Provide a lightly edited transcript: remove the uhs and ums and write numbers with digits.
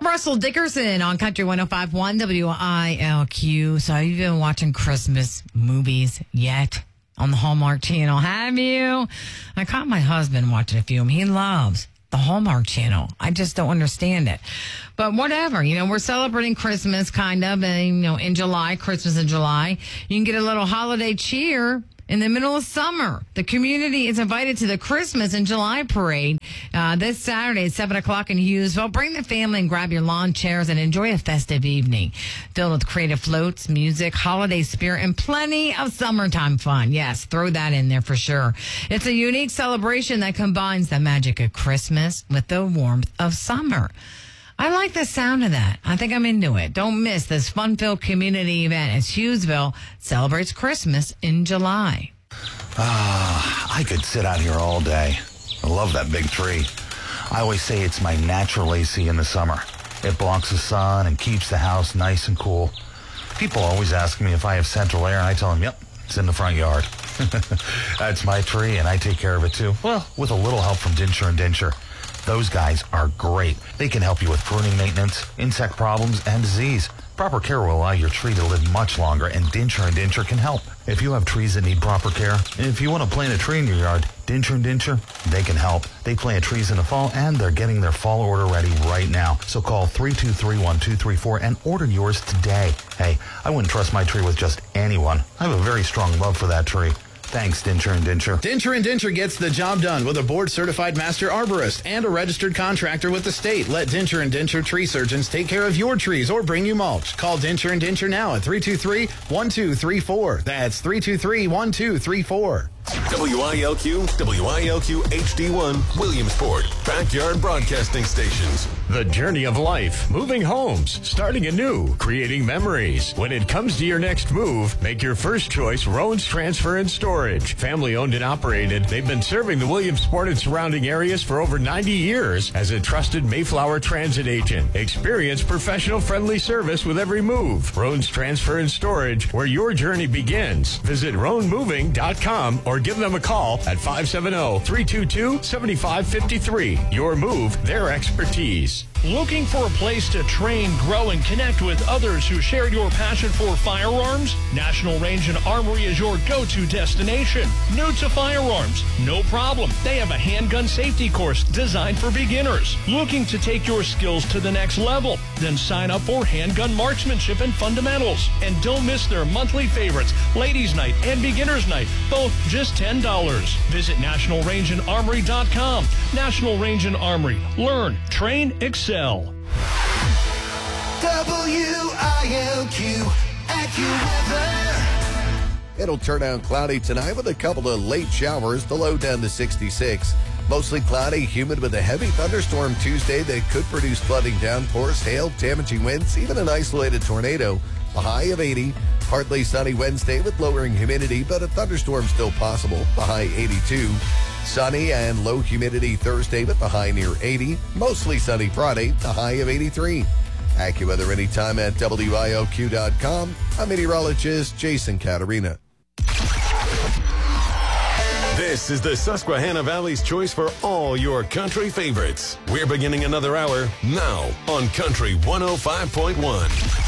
Russell Dickerson on Country 105.1 WILQ. So have you been watching Christmas movies yet on the Hallmark Channel? Have you? I caught my husband watching a few of them. He loves the Hallmark Channel. I just don't understand it. But whatever, we're celebrating Christmas kind of, and, in July, Christmas in July. You can get a little holiday cheer in the middle of summer. The community is invited to the Christmas in July parade this Saturday at 7 o'clock in Hughesville. Bring the family and grab your lawn chairs and enjoy a festive evening filled with creative floats, music, holiday spirit, and plenty of summertime fun. Yes, throw that in there for sure. It's a unique celebration that combines the magic of Christmas with the warmth of summer. I like the sound of that. I think I'm into it. Don't miss this fun-filled community event as Hughesville celebrates Christmas in July. I could sit out here all day. I love that big tree. I always say it's my natural AC in the summer. It blocks the sun and keeps the house nice and cool. People always ask me if I have central air, and I tell them, yep, it's in the front yard. That's my tree, and I take care of it too. Well, with a little help from Dinsher & Dinsher. Those guys are great. They can help you with pruning maintenance, insect problems, and disease. Proper care will allow your tree to live much longer, and Dinsher & Dinsher can help. If you have trees that need proper care, and if you want to plant a tree in your yard, Dinsher & Dinsher, they can help. They plant trees in the fall, and they're getting their fall order ready right now. So call 323-1234 and order yours today. Hey, I wouldn't trust my tree with just anyone. I have a very strong love for that tree. Thanks, Dinsher & Dinsher. Dinsher & Dinsher gets the job done with a board-certified master arborist and a registered contractor with the state. Let Dinsher & Dinsher tree surgeons take care of your trees or bring you mulch. Call Dinsher & Dinsher now at 323-1234. That's 323-1234. WILQ, WILQ HD1, Williamsport, Backyard Broadcasting Stations. The journey of life, moving homes, starting anew, creating memories. When it comes to your next move, make your first choice Roan's Transfer and Storage. Family owned and operated, they've been serving the Williamsport and surrounding areas for over 90 years as a trusted Mayflower transit agent. Experience professional friendly service with every move. Roan's Transfer and Storage, where your journey begins. Visit roanmoving.com or give them a call at 570-322-7553. Your move, their expertise. Looking for a place to train, grow, and connect with others who share your passion for firearms? National Range and Armory is your go-to destination. New to firearms? No problem. They have a handgun safety course designed for beginners. Looking to take your skills to the next level? Then sign up for Handgun Marksmanship and Fundamentals. And don't miss their monthly favorites, Ladies Night and Beginner's Night, both just $10. Visit nationalrangeandarmory.com. National Range and Armory. Learn, train, excel. WILQ AccuWeather. It'll turn out cloudy tonight with a couple of late showers, the low down to 66. Mostly cloudy, humid with a heavy thunderstorm Tuesday that could produce flooding downpours, hail, damaging winds, even an isolated tornado. A high of 80. Partly sunny Wednesday with lowering humidity, but a thunderstorm still possible. The high 82. Sunny and low humidity Thursday with the high near 80. Mostly sunny Friday, the high of 83. AccuWeather anytime at WILQ.com. I'm meteorologist Jason Caterina. This is the Susquehanna Valley's choice for all your country favorites. We're beginning another hour now on Country 105.1.